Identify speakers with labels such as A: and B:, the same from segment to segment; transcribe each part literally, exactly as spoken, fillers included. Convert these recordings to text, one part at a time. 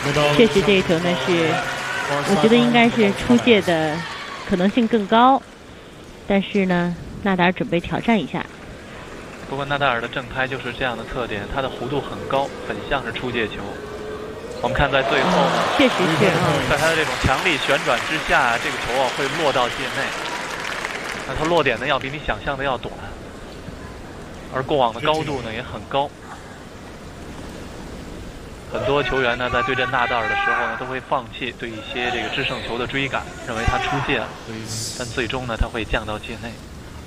A: 确实这一球呢是，我觉得应该是出界的可能性更高，但是呢，纳达尔准备挑战一下。
B: 不过纳达尔的正拍就是这样的特点，它的弧度很高，很像是出界球。我们看在最后呢，
A: 嗯、确实是啊，
B: 在他的这种强力旋转之下，这个球啊会落到界内。那它落点呢要比你想象的要短，而过网的高度呢也很高。很多球员呢在对阵纳达尔的时候呢都会放弃对一些这个制胜球的追赶，认为他出界了，但最终呢他会降到界内。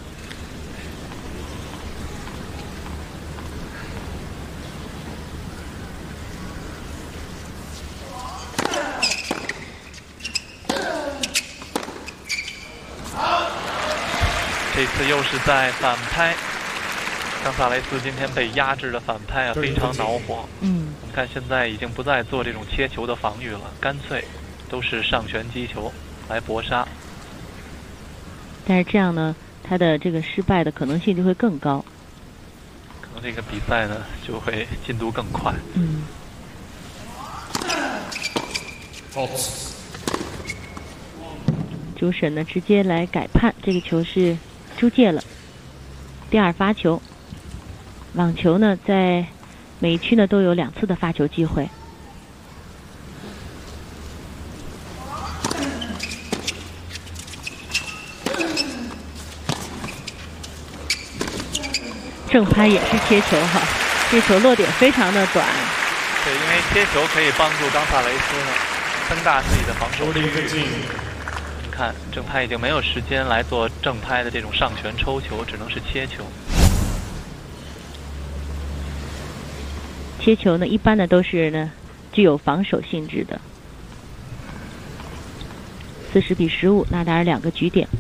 B: 这次又是在反拍，冈萨雷斯今天被压制的反拍啊，非常恼火。
A: 嗯，
B: 我们看现在已经不再做这种切球的防御了，干脆都是上旋击球来搏杀。
A: 但是这样呢，他的这个失败的可能性就会更高，
B: 可能这个比赛呢就会进度更快。
A: 嗯。主审呢直接来改判，这个球是出界了。第二发球，网球呢在每一区呢都有两次的发球机会。正拍也是切球哈，这球落点非常的短。
B: 对，因为切球可以帮助冈萨雷斯呢增大自己的防守区域。看正拍已经没有时间来做正拍的这种上旋抽球，只能是切球。
A: 切球呢，一般呢都是呢具有防守性质的。四十比十五，纳达尔两个局点。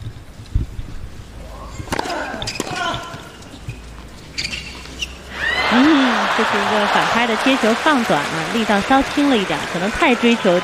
A: 嗯，这是一个反拍的切球放短了，力道稍轻了一点，可能太追求